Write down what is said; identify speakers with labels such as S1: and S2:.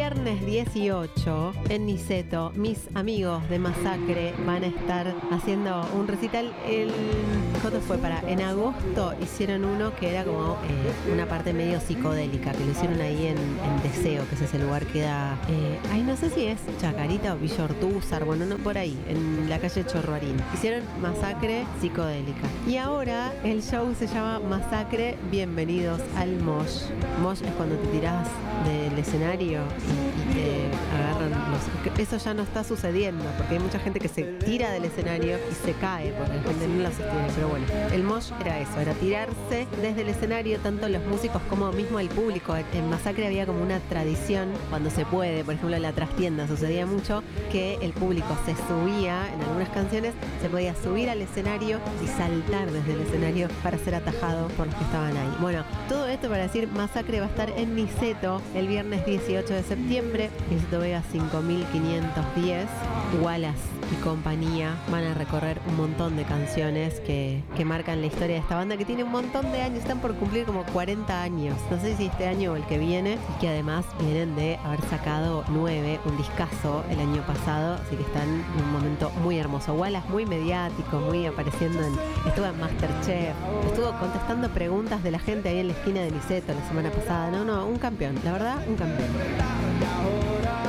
S1: viernes 18 en Niceto, mis amigos de Masacre van a estar haciendo un recital. ¿Cuándo fue? En agosto hicieron uno que era como una parte medio psicodélica, que lo hicieron ahí en Deseo, que es ese lugar que queda, no sé si es Chacarita o Villa Ortúzar, bueno, no, por ahí, en la calle Chorroarín. Hicieron Masacre psicodélica. Y ahora el show se llama Masacre Bienvenidos al Mosh. Mosh es cuando te tirás del escenario y te agarran los... Eso ya no está sucediendo, porque hay mucha gente que se tira del escenario y se cae, porque la gente no la sostiene. Pero bueno, el mosh era eso, era tirarse desde el escenario, tanto los músicos como mismo el público. En Masacre había como una tradición, cuando se puede, por ejemplo en la trastienda sucedía mucho, que el público se subía, en algunas canciones se podía subir al escenario y saltar desde el escenario para ser atajado por los que estaban ahí. Bueno, todo esto para decir, Masacre va a estar en Niceto el viernes 18 de septiembre, Niceto Vega 5510, Wallace y compañía van a recorrer un montón de canciones que marcan la historia de esta banda, que tiene un montón de años, están por cumplir como 40 años, no sé si este año o el que viene, y que además vienen de haber sacado 9, un discazo el año pasado, así que están en un momento muy hermoso. Wallace muy mediático, muy apareciendo estuvo en Masterchef, estuvo contestando preguntas de la gente ahí en la esquina de Niceto la semana pasada. No, un campeón, la verdad, un campeón.